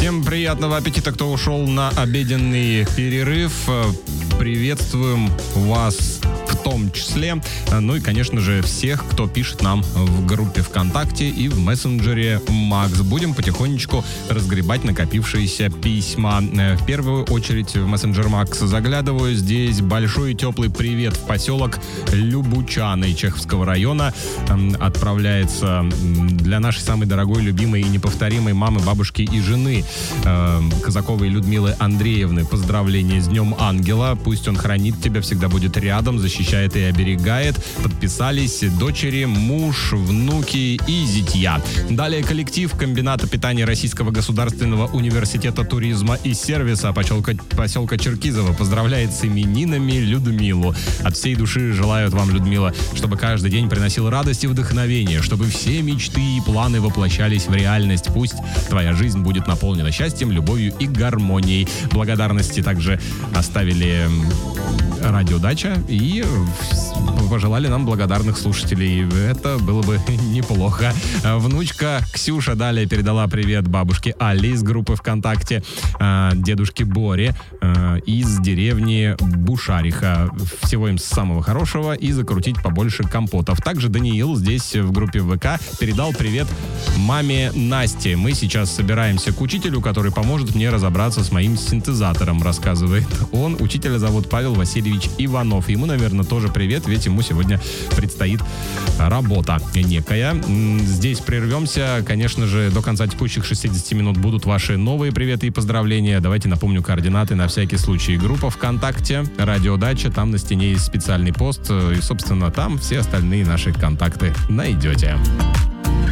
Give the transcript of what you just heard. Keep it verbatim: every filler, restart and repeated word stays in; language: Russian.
Всем приятного аппетита, кто ушел на обеденный перерыв. Приветствуем вас в том числе. Ну и, конечно же, всех, кто пишет нам в группе ВКонтакте и в мессенджере Макс. Будем потихонечку разгребать накопившиеся письма. В первую очередь в мессенджер Макс заглядываю. Здесь большой и теплый привет в поселок Любучаны Чеховского района. Отправляется для нашей самой дорогой, любимой и неповторимой мамы, бабушки и жены Казаковой Людмилы Андреевны. Поздравления с Днем Ангела. Пусть он хранит тебя, всегда будет рядом, защищает и оберегает. Подписались дочери, муж, внуки и зятья. Далее коллектив комбината питания Российского государственного университета туризма и сервиса поселка, поселка Черкизово поздравляет с именинами Людмилу. От всей души желают вам, Людмила, чтобы каждый день приносил радость и вдохновение, чтобы все мечты и планы воплощались в реальность. Пусть твоя жизнь будет наполнена счастьем, любовью и гармонией. Благодарности также оставили радиодача и пожелали нам благодарных слушателей. Это было бы неплохо. Внучка Ксюша далее передала привет бабушке Алле из группы ВКонтакте, дедушке Боре из деревни Бушариха. Всего им самого хорошего и закрутить побольше компотов. Также Даниил здесь в группе ВК передал привет маме Насте. Мы сейчас собираемся к учителю, который поможет мне разобраться с моим синтезатором, рассказывает он. Учителя зовут Павел Васильевич Иванов. Ему, наверное, тоже привет, ведь ему сегодня предстоит работа некая. Здесь прервемся. Конечно же, до конца текущих шестидесяти минут будут ваши новые приветы и поздравления. Давайте напомню координаты на всякий случай. Группа ВКонтакте, радиодача, там на стене есть специальный пост. И, собственно, там все остальные наши контакты найдете.